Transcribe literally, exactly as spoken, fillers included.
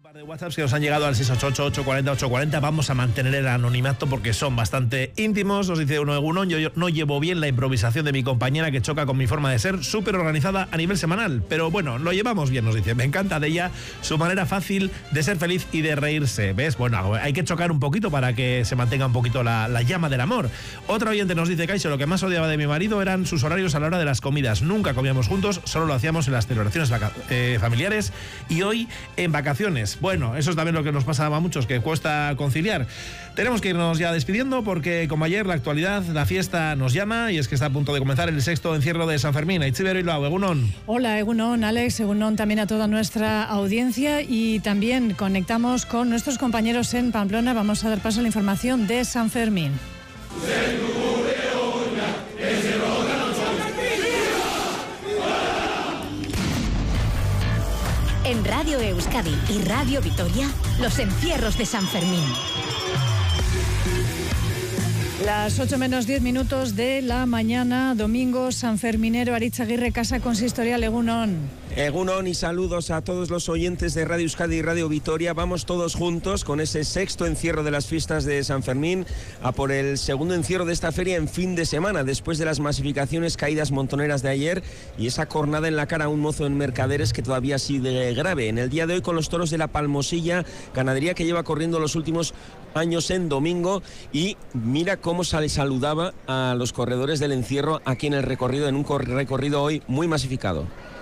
par de WhatsApps que nos han llegado al seis ocho ocho, ocho cuatro cero, ocho cuatro cero. Vamos a mantener el anonimato porque son bastante íntimos. Nos dice uno, Egunon, yo, yo no llevo bien la improvisación de mi compañera que choca con mi forma de ser, súper organizada a nivel semanal. Pero bueno, lo llevamos bien, nos dice. Me encanta de ella su manera fácil de ser feliz y de reírse. ¿Ves? Bueno, hay que chocar un poquito para que se mantenga un poquito la, la llama del amor. Otro oyente nos dice, Kaixo, lo que más odiaba de mi marido eran sus horarios a la hora de las comidas. Nunca comíamos juntos, solo lo hacíamos en las celebraciones eh, familiares y hoy en vacaciones. Bueno, eso es también lo que nos pasa a muchos, que cuesta conciliar. Tenemos que irnos ya despidiendo porque, como ayer, la actualidad, la fiesta nos llama y es que está a punto de comenzar el sexto encierro de San Fermín. Aitziber Bilbao, Egunon. Hola, Egunon, Alex, Egunon también a toda nuestra audiencia y también conectamos con nuestros compañeros en Pamplona. Vamos a dar paso a la información de San Fermín. En Radio Euskadi y Radio Vitoria, los encierros de San Fermín. Las ocho menos diez minutos de la mañana, domingo sanferminero. Aritz Aguirre, Casa Consistorial, Egunon. Egunon y saludos a todos los oyentes de Radio Euskadi y Radio Vitoria. Vamos todos juntos con ese sexto encierro de las fiestas de San Fermín a por el segundo encierro de esta feria en fin de semana, después de las masificaciones caídas montoneras de ayer y esa cornada en la cara a un mozo en Mercaderes que todavía sigue grave. En el día de hoy con los toros de la Palmosilla, ganadería que lleva corriendo los últimos años en domingo, y mira cómo se saludaba a los corredores del encierro aquí en el recorrido, en un recorrido hoy muy masificado.